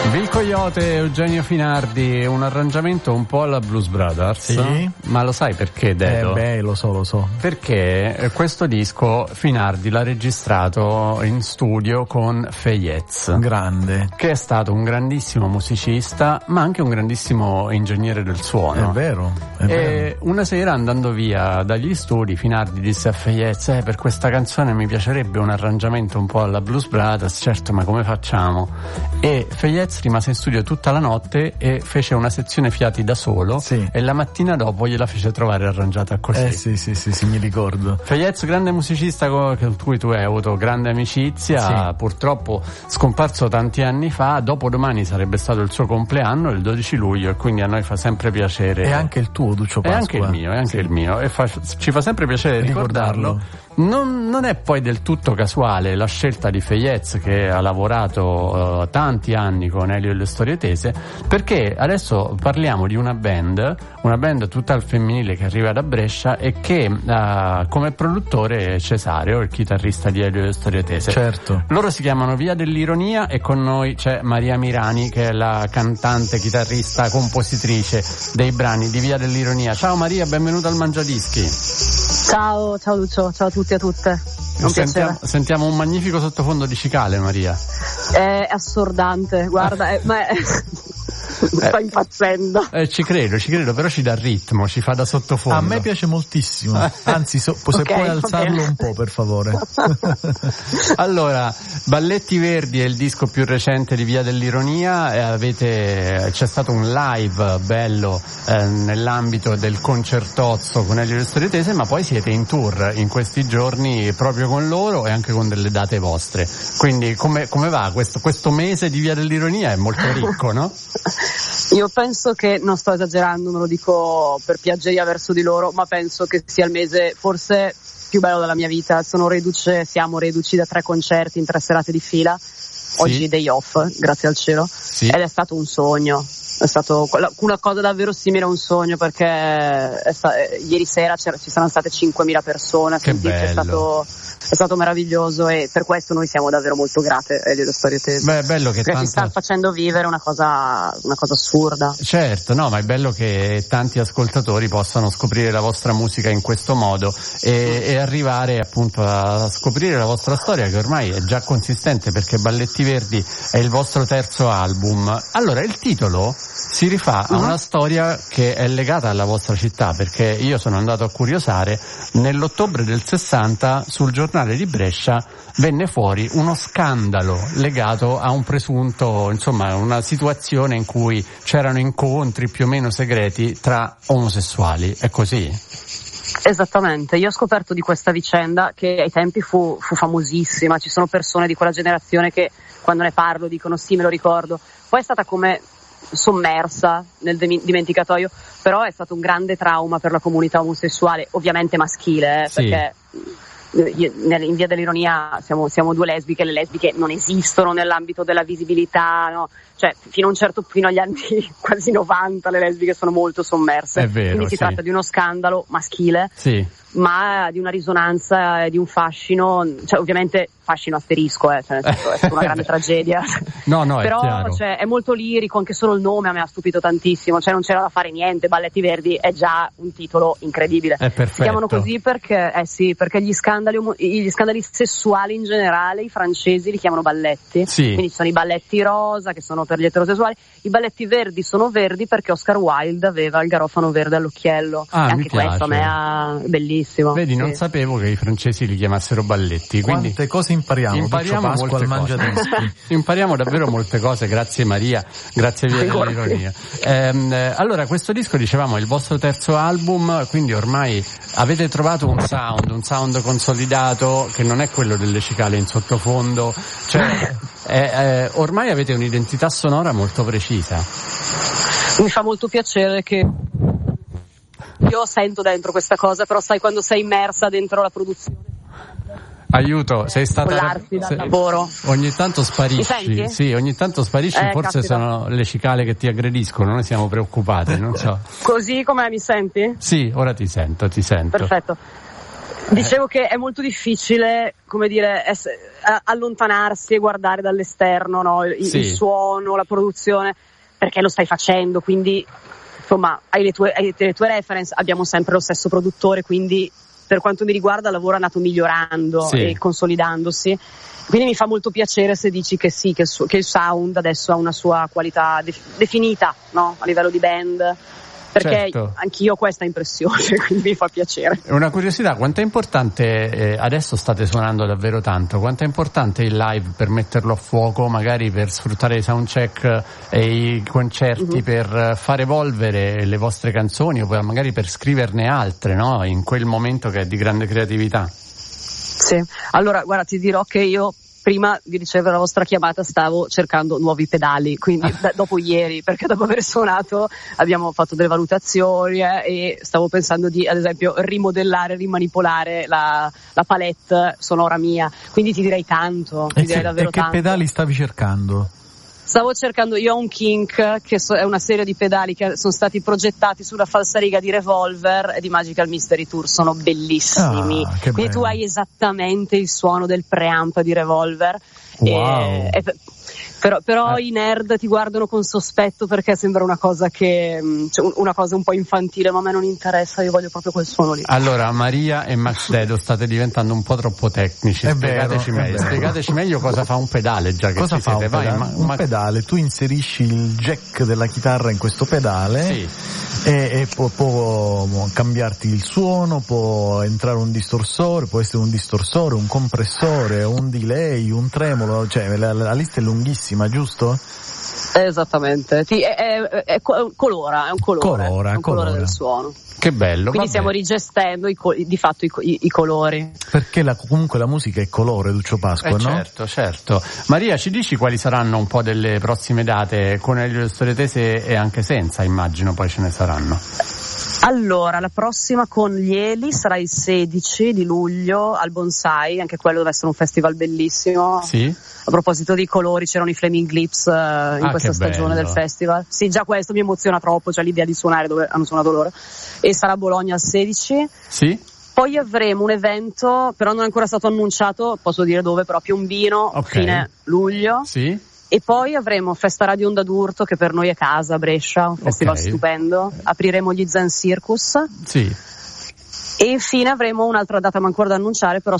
Bill Coyote e Eugenio Finardi, un arrangiamento un po' alla Blues Brothers. Sì. Ma lo sai perché, Dedo? Lo so. Perché questo disco Finardi l'ha registrato in studio con Feyez. Grande. Che è stato un grandissimo musicista, ma anche un grandissimo ingegnere del suono. È vero. E una sera, andando via dagli studi, Finardi disse a Feyez: per questa canzone mi piacerebbe un arrangiamento un po' alla Blues Brothers. Certo, ma come facciamo? E Feyez rimase in studio tutta la notte e fece una sezione fiati da solo, sì. E la mattina dopo gliela fece trovare arrangiata così. Sì, mi ricordo. Feyez, grande musicista con cui tu hai avuto grande amicizia, sì. Purtroppo scomparso tanti anni fa. Dopodomani sarebbe stato il suo compleanno, il 12 luglio, e quindi a noi fa sempre piacere. E anche il tuo, Duccio Pasqua. È anche il mio, e ci fa sempre piacere ricordarlo. Non è poi del tutto casuale la scelta di Feyez, che ha lavorato tanti anni con Elio e le Storie Tese, perché adesso parliamo di una band tutta al femminile che arriva da Brescia e che ha come produttore Cesareo, il chitarrista di Elio e le Storie Tese. Certo. Loro si chiamano Via dell'Ironia e con noi c'è Maria Mirani, che è la cantante, chitarrista, compositrice dei brani di Via dell'Ironia. Ciao Maria, benvenuta al Mangiadischi. Ciao Lucio, ciao a tutti e a tutte. Sentiamo un magnifico sottofondo di cicale, Maria. È assordante, guarda, sto impazzendo. Ci credo, però ci dà ritmo, ci fa da sottofondo. A me piace moltissimo, anzi se puoi alzarlo un po', per favore. Allora, Balletti Verdi è il disco più recente di Via dell'Ironia, c'è stato un live bello nell'ambito del concertozzo con Elio e le Storie Tese, ma poi siete in tour in questi giorni proprio con loro e anche con delle date vostre. Quindi come va questo mese di Via dell'Ironia? È molto ricco, no? Io penso che, non sto esagerando, non lo dico per piaggeria verso di loro, ma penso che sia il mese forse più bello della mia vita. Siamo reduci da 3 concerti in 3 serate di fila. Sì. Oggi day off, grazie al cielo. Sì. Ed è stato un sogno. È stato una cosa davvero simile a un sogno, perché ieri sera ci saranno state 5.000 persone. Che bello. È stato meraviglioso, e per questo noi siamo davvero molto grate delle Storie Tese. Beh, è bello che ci sta facendo vivere una cosa assurda. Certo, no, ma è bello che tanti ascoltatori possano scoprire la vostra musica in questo modo e arrivare appunto a scoprire la vostra storia, che ormai è già consistente, perché Balletti Verdi è il vostro terzo album. Allora, il titolo si rifà a una storia che è legata alla vostra città, perché io sono andato a curiosare. Nell'ottobre del 60 sul giornale di Brescia venne fuori uno scandalo legato a un presunto, una situazione in cui c'erano incontri più o meno segreti tra omosessuali. È così? Esattamente, io ho scoperto di questa vicenda che ai tempi fu famosissima. Ci sono persone di quella generazione che quando ne parlo dicono sì, me lo ricordo. Poi è stata come sommersa nel dimenticatoio, però è stato un grande trauma per la comunità omosessuale, ovviamente maschile, sì. Perché in Via dell'Ironia siamo 2 lesbiche. Le lesbiche non esistono nell'ambito della visibilità, no? Cioè fino agli anni quasi 90 le lesbiche sono molto sommerse. È vero, quindi si tratta di uno scandalo maschile, sì, ma di una risonanza e di un fascino, cioè ovviamente fascino asterisco, cioè nel senso, è stata una grande tragedia. No, però è chiaro. È molto lirico, anche solo il nome a me ha stupito tantissimo, cioè non c'era da fare niente. Balletti Verdi è già un titolo incredibile. È perfetto. Si chiamano così perché gli scandali sessuali in generale i francesi li chiamano balletti, sì. Quindi ci sono i balletti rosa, che sono per gli eterosessuali, i balletti verdi sono verdi perché Oscar Wilde aveva il garofano verde all'occhiello, e anche questo a me è bellissimo. Vedi, sì. Non sapevo che i francesi li chiamassero balletti. Quante cose impariamo molte cose. Impariamo davvero molte cose, grazie Maria, grazie Via dell'Ironia. Allora, questo disco, dicevamo, è il vostro terzo album, quindi ormai avete trovato un sound consolidato, che non è quello delle cicale in sottofondo, cioè ormai avete un'identità sonora molto precisa. Mi fa molto piacere che io sento dentro questa cosa, però sai, quando sei immersa dentro la produzione, aiuto, sei stata dal lavoro. Ogni tanto sparisci. Mi senti? Sì, ogni tanto sparisci, forse capita. Sono le cicale che ti aggrediscono, noi siamo preoccupati, non so. Così come mi senti? Sì, ora ti sento. Perfetto. Dicevo che è molto difficile, come dire, allontanarsi e guardare dall'esterno, no? Il suono, la produzione, perché lo stai facendo, quindi insomma hai le tue reference. Abbiamo sempre lo stesso produttore, quindi per quanto mi riguarda il lavoro è andato migliorando e consolidandosi, quindi mi fa molto piacere se dici che sì, che il sound adesso ha una sua qualità definita, no? A livello di band. Perché anch'io ho questa impressione, quindi mi fa piacere. Una curiosità, quanto è importante, adesso state suonando davvero tanto, quanto è importante il live per metterlo a fuoco, magari per sfruttare i soundcheck e i concerti, per far evolvere le vostre canzoni o magari per scriverne altre, no? In quel momento che è di grande creatività. Sì, allora guarda, ti dirò che io prima di ricevere la vostra chiamata stavo cercando nuovi pedali, quindi dopo ieri, perché dopo aver suonato abbiamo fatto delle valutazioni e stavo pensando di, ad esempio, rimodellare, rimanipolare la palette sonora mia, quindi ti direi tanto, direi davvero tanto. Che pedali stavi cercando? Stavo cercando, io ho un Kink, che è una serie di pedali che sono stati progettati sulla falsariga di Revolver e di Magical Mystery Tour, sono bellissimi. Quindi tu hai esattamente il suono del preamp di Revolver. Wow. Però i nerd ti guardano con sospetto perché sembra una cosa una cosa un po' infantile, ma a me non interessa, io voglio proprio quel suono lì. Allora, Maria e Max Dedo, state diventando un po' troppo tecnici. Spiegateci meglio cosa fa un pedale, già che cosa ci fa siete. Un pedale, tu inserisci il jack della chitarra in questo pedale e può cambiarti il suono, può entrare un distorsore, può essere un distorsore, un compressore, un delay, un tremolo, cioè la lista è lunghissima, giusto? Esattamente, è un colore del suono. Che bello. Quindi stiamo rigestendo di fatto i colori. Perché comunque la musica è colore, Duccio Pasqua, no? Certo. Maria, ci dici quali saranno un po' delle prossime date con Elio Storie Tese e anche senza, immagino poi ce ne saranno. Allora, la prossima con gli Eli sarà il 16 di luglio al Bonsai, anche quello deve essere un festival bellissimo. Sì. A proposito dei colori, c'erano i Flaming Lips in questa stagione del festival. Sì, già questo mi emoziona troppo, cioè l'idea di suonare dove hanno suonato loro. E sarà a Bologna il 16. Sì. Poi avremo un evento, però non è ancora stato annunciato, posso dire dove, però Piombino, fine luglio. Sì. E poi avremo Festa Radio Onda d'Urto, che per noi è casa, a Brescia, un festival stupendo. Apriremo gli Zen Circus. Sì. E infine avremo un'altra data ma ancora da annunciare, però